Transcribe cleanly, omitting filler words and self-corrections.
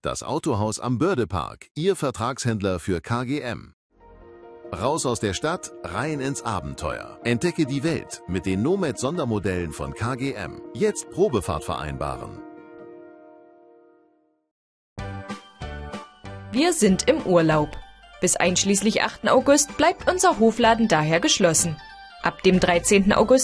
Das Autohaus am Bördepark, Ihr Vertragshändler für KGM. Raus aus der Stadt, rein ins Abenteuer. Entdecke die Welt mit den Nomad-Sondermodellen von KGM. Jetzt Probefahrt vereinbaren. Wir sind im Urlaub. Bis einschließlich 8. August bleibt unser Hofladen daher geschlossen. Ab dem 13. August